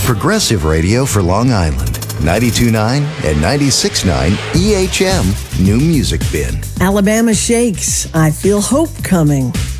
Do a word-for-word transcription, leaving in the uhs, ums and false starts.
Progressive radio for Long Island. ninety-two point nine and ninety-six point nine E H M New Music Bin. Alabama Shakes, I Feel Hope Coming.